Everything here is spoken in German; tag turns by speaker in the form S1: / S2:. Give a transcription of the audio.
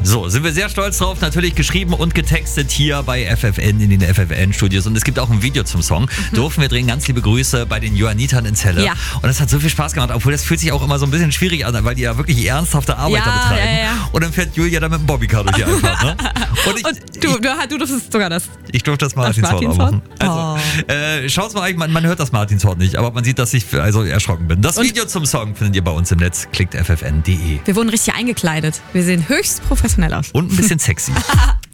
S1: So, sind wir sehr stolz drauf. Natürlich geschrieben und getextet hier bei FFN in den FFN-Studios. Und es gibt auch ein Video zum Song. Durften wir drehen. Ganz liebe Grüße bei den Johannitern in Celle. Ja. Und das hat so viel Spaß gemacht. Obwohl das fühlt sich auch immer so ein bisschen schwierig an, weil die ja wirklich ernsthafte Arbeit da betreiben. Ja. Und dann fährt Julia da mit dem Bobbycar durch die Einfahrt. Ne? Und
S2: du durftest sogar das.
S1: Ich durfte das Martinshorn auch machen. Also, schaut's mal rein. Man hört das Martinshorn nicht, aber man sieht, dass ich erschrocken bin. Das Video zum Song findet ihr bei uns im Netz. Klickt ffn.de.
S2: Wir wurden richtig eingekleidet. Wir sehen höchst professionell aus.
S1: Und ein bisschen sexy.